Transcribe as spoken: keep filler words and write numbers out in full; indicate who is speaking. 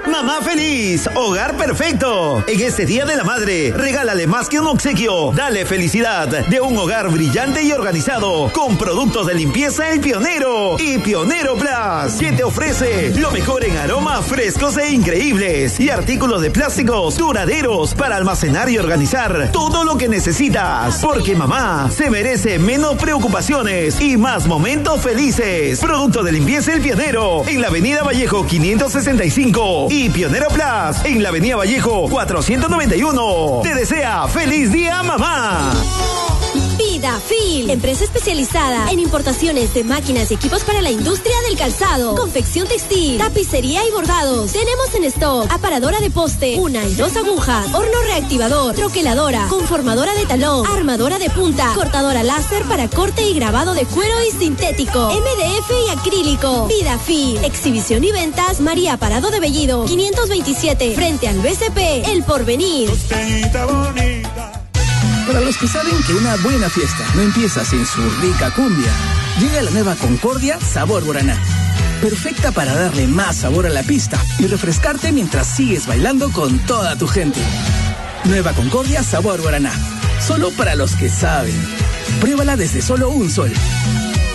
Speaker 1: Mamá feliz, hogar perfecto. En este Día de la Madre, regálale más que un obsequio. Dale felicidad de un hogar brillante y organizado con productos de limpieza El Pionero y Pionero Plus, que te ofrece lo mejor en aromas frescos e increíbles y artículos de plásticos duraderos para almacenar y organizar todo lo que necesitas. Porque mamá se merece menos preocupaciones y más momentos felices. Producto de limpieza El Pionero en la Avenida Vallejo quinientos sesenta y cinco y Pionero Plus en la Avenida Vallejo cuatrocientos noventa y uno. Te desea feliz día, mamá.
Speaker 2: Vidafil, empresa especializada en importaciones de máquinas y equipos para la industria del calzado, confección textil, tapicería y bordados. Tenemos en stock aparadora de poste, una y dos agujas, horno reactivador, troqueladora, conformadora de talón, armadora de punta, cortadora láser para corte y grabado de cuero y sintético, M D F y acrílico. Vidafil, exhibición y ventas María Parado de Bellido, quinientos veintisiete, frente al B C P, El Porvenir.
Speaker 3: Para los que saben que una buena fiesta no empieza sin su rica cumbia, llega la nueva Concordia Sabor Guaraná. Perfecta para darle más sabor a la pista y refrescarte mientras sigues bailando con toda tu gente. Nueva Concordia Sabor Guaraná. Solo para los que saben. Pruébala desde solo un sol.